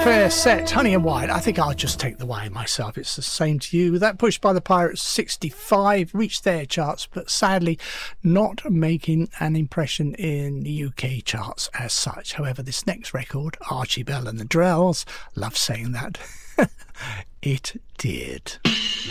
fair set. Honey and Wine. I think I'll just take the wine myself. It's the same to you. That Pushed by the Pirates 65 reached their charts, but sadly not making an impression in the UK charts as such. However, this next record, Archie Bell and the Drells, love saying that, it did.